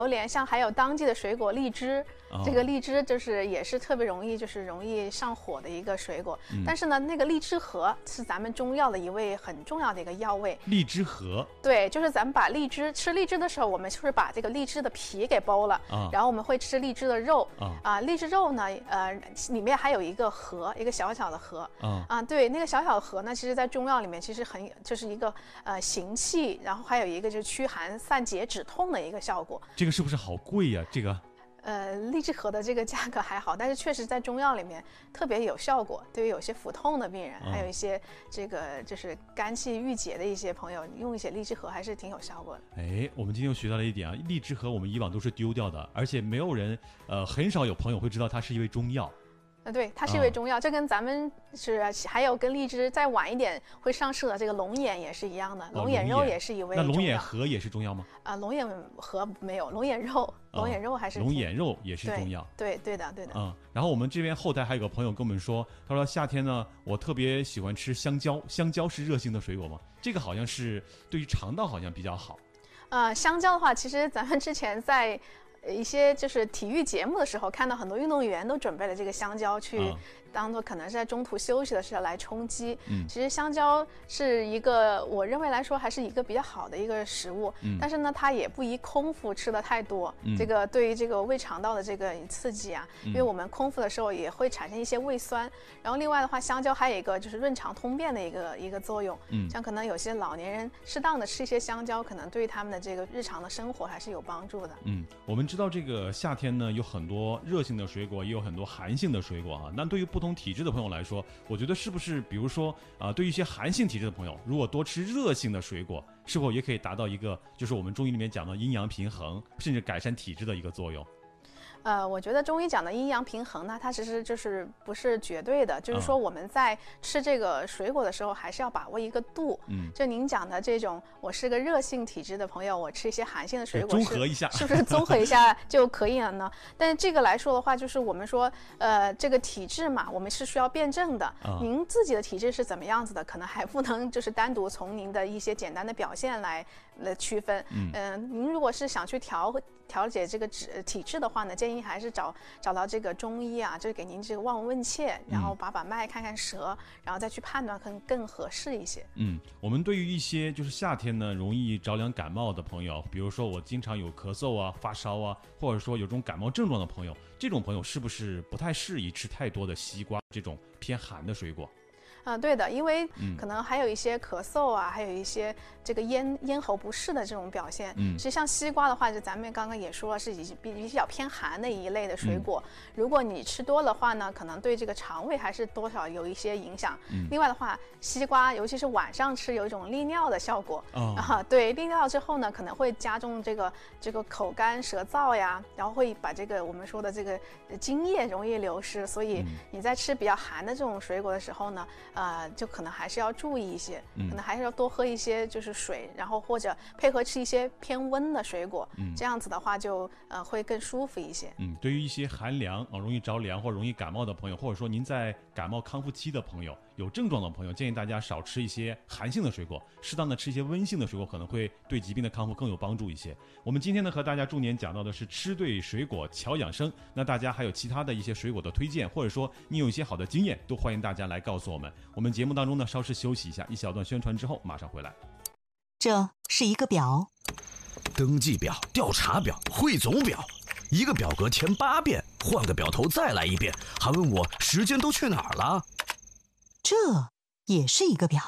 榴莲，像还有当季的水果荔枝，这个荔枝就是也是特别容易上火的一个水果。但是呢，那个荔枝核是咱们中药的一味很重要的一个药味。 荔枝核， 对，就是咱们把吃荔枝的时候，我们就是把这个荔枝的皮给剥了，然后我们会吃荔枝的肉荔枝肉呢，里面还有一个核，一个小小的核对，那个小小的核呢，其实在中药里面其实就是一个行气，然后还有一个就是驱寒散结止痛的一个效果。 这个是不是好贵呀？这个荔枝核的这个价格还好，但是确实在中药里面特别有效果，对于有些腹痛的病人，还有一些这个就是肝气郁结的一些朋友，用一些荔枝核还是挺有效果的。 我们今天又学到了一点啊，荔枝核我们以往都是丢掉的，而且没有人很少有朋友会知道它是一味中药。 对，它是一味中药，这跟咱们还有跟荔枝再晚一点会上市的这个龙眼也是一样的，龙眼肉也是一味中药。 那龙眼核也是中药吗？ 龙眼核没有，龙眼肉还是龙眼肉也是中药。 对的。 然后我们这边后台还有个朋友跟我们说，他说夏天呢，我特别喜欢吃香蕉，香蕉是热性的水果吗？这个好像是对于肠道好像比较好。 香蕉的话，其实咱们之前在一些就是体育节目的时候，看到很多运动员都准备了这个香蕉去当做可能是在中途休息的时候来充饥。其实香蕉是一个我认为来说还是一个比较好的一个食物，但是呢它也不宜空腹吃的太多，这个对于这个胃肠道的这个刺激啊，因为我们空腹的时候也会产生一些胃酸。然后另外的话，香蕉还有一个就是润肠通便的一个作用，像可能有些老年人适当的吃一些香蕉，可能对他们的这个日常的生活还是有帮助的。 我们知道这个夏天呢有很多热性的水果，也有很多寒性的水果啊。那对于不同体质的朋友来说，我觉得是不是比如说对于一些寒性体质的朋友，如果多吃热性的水果，是否也可以达到一个就是我们中医里面讲的阴阳平衡，甚至改善体质的一个作用？ 我觉得中医讲的阴阳平衡呢，它其实就是不是绝对的，就是说我们在吃这个水果的时候，还是要把握一个度。就您讲的这种，我是个热性体质的朋友，我吃一些寒性的水果， 综合一下， 是不是综合一下就可以了呢？但是这个来说的话，就是我们说，这个体质嘛，我们是需要辩证的。您自己的体质是怎么样子的，可能还不能就是单独从您的一些简单的表现来区分。您如果是想去调节这个体质的话呢，建议还是找到这个中医啊，就是给您这个望闻问切，然后把脉看看舌，然后再去判断更合适一些。 我们对于一些就是夏天呢容易着凉感冒的朋友，比如说我经常有咳嗽啊、发烧啊，或者说有这种感冒症状的朋友，这种朋友是不是不太适宜吃太多的西瓜这种偏寒的水果？ 对的，因为可能还有一些咳嗽啊，还有一些这个咽喉不适的这种表现。其实像西瓜的话，就咱们刚刚也说了，是比较偏寒的一类的水果。如果你吃多的话呢，可能对这个肠胃还是多少有一些影响。另外的话，西瓜尤其是晚上吃有一种利尿的效果。对，利尿之后呢，可能会加重这个口干舌燥呀，然后会把这个我们说的这个津液容易流失。所以你在吃比较寒的这种水果的时候呢，就可能还是要注意一些，可能还是要多喝一些就是水，然后或者配合吃一些偏温的水果，这样子的话就会更舒服一些。 对于一些寒凉容易着凉或容易感冒的朋友，或者说您在感冒康复期的朋友，有症状的朋友，建议大家少吃一些寒性的水果，适当的吃一些温性的水果，可能会对疾病的康复更有帮助一些。我们今天呢和大家重点讲到的是吃对水果巧养生，那大家还有其他的一些水果的推荐，或者说你有一些好的经验，都欢迎大家来告诉我们。我们节目当中呢稍事休息一下，一小段宣传之后马上回来。 这是一个表， 登记表、调查表、汇总表，一个表格填8遍，换个表头再来一遍，还问我时间都去哪儿了。 这也是一个表。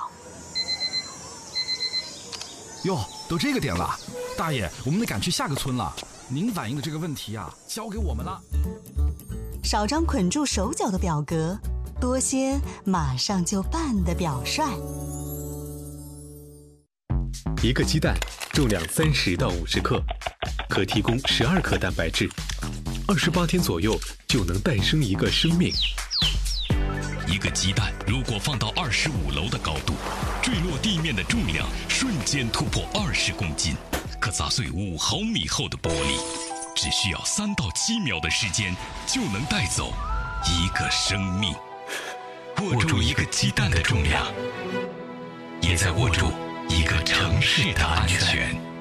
哟，都这个点了，大爷，我们得赶去下个村了。您反映的这个问题啊，交给我们了。 少张捆住手脚的表格，多些马上就办的表率。 一个鸡蛋重量30到50克，可提供12克蛋白质，28天左右就能诞生一个生命。 一个鸡蛋如果放到25楼的高度，坠落地面的重量瞬间突破20公斤，可砸碎5毫米厚的玻璃，只需要3到7秒的时间就能带走一个生命。握住一个鸡蛋的重量，也在握住一个城市的安全。